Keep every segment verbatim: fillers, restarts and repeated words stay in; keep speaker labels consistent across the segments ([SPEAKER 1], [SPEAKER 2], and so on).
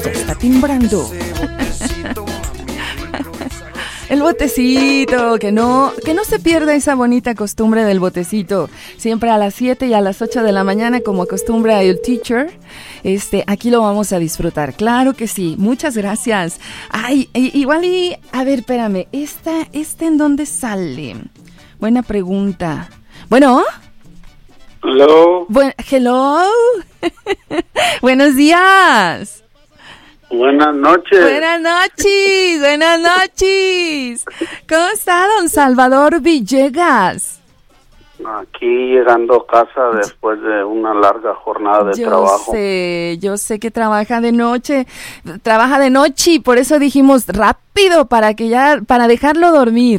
[SPEAKER 1] Ya está timbrando. El botecito, que no, que no se pierda esa bonita costumbre del botecito. Siempre a las siete y a las ocho de la mañana, como acostumbra el teacher. Este, aquí lo vamos a disfrutar. Claro que sí. Muchas gracias. Ay, igual y... A ver, espérame. ¿Esta, esta en dónde sale? Buena pregunta. Bueno...
[SPEAKER 2] Hello.
[SPEAKER 1] Bu- hello. Buenos días.
[SPEAKER 2] Buenas noches.
[SPEAKER 1] Buenas noches, buenas noches. ¿Cómo está, don Salvador Villegas?
[SPEAKER 2] Aquí llegando a casa después de una larga jornada de
[SPEAKER 1] yo
[SPEAKER 2] trabajo.
[SPEAKER 1] Yo sé, yo sé que trabaja de noche, trabaja de noche y por eso dijimos rápido para que ya, para dejarlo dormir.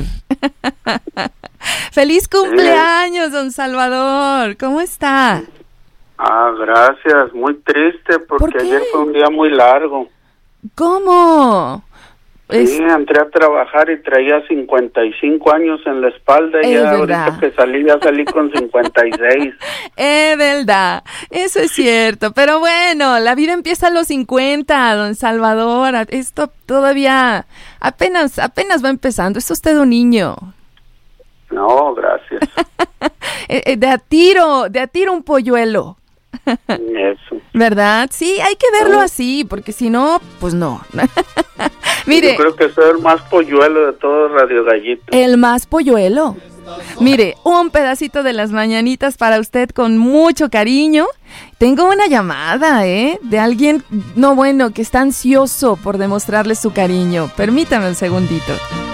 [SPEAKER 1] ¡Feliz cumpleaños, don Salvador! ¿Cómo está?
[SPEAKER 2] Ah, gracias. Muy triste porque
[SPEAKER 1] ¿Por qué?
[SPEAKER 2] ayer fue un día muy largo.
[SPEAKER 1] ¿Cómo?
[SPEAKER 2] Sí,
[SPEAKER 1] Es...
[SPEAKER 2] entré a trabajar y traía cincuenta y cinco años en la espalda y
[SPEAKER 1] Es
[SPEAKER 2] ya
[SPEAKER 1] verdad.
[SPEAKER 2] ahorita que salí, ya salí con cincuenta y seis.
[SPEAKER 1] Es verdad, eso es cierto, pero bueno, la vida empieza a los cincuenta, don Salvador, esto todavía apenas, apenas va empezando, es usted un niño.
[SPEAKER 2] No, gracias.
[SPEAKER 1] De a tiro, de a tiro un polluelo.
[SPEAKER 2] Eso.
[SPEAKER 1] ¿Verdad? Sí, hay que verlo así, porque si no, pues no. Mire,
[SPEAKER 2] yo creo que soy el más polluelo de todo Radio Gallito.
[SPEAKER 1] El más polluelo. Mire, un pedacito de las mañanitas para usted con mucho cariño. Tengo una llamada, ¿eh? De alguien, no bueno, que está ansioso por demostrarle su cariño. Permítame un segundito.